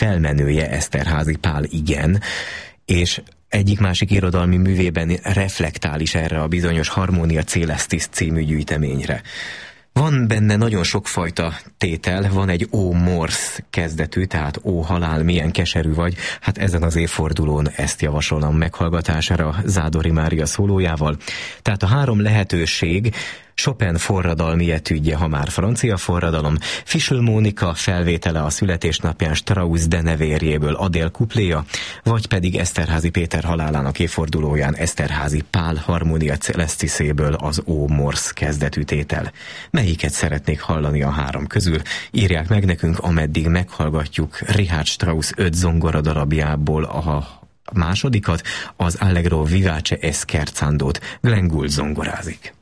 felmenője Eszterházy Pál igen, és egyik-másik irodalmi művében reflektál is erre a bizonyos Harmonia Coelestis című gyűjteményre. Van benne nagyon sokfajta tétel, van egy ó morsz kezdetű, tehát ó halál, milyen keserű vagy, hát ezen az évfordulón ezt javasolom meghallgatására Zádori Mária szólójával. Tehát a 3 lehetőség: Chopin forradalmi etüdje, ha már francia forradalom, Fischl Mónika felvétele a születésnapján Strauss denevérjéből, Adél kupléja, vagy pedig Eszterházy Péter halálának évfordulóján Eszterházy Pál Harmonia Coelestiséből az ó morsz kezdetű tétel. Melyiket szeretnék hallani a 3 közül? Írják meg nekünk, ameddig meghallgatjuk Richard Strauss 5 zongoradarabjából a másodikat, az Allegro vivace e scherzandót. Glenn Gould zongorázik.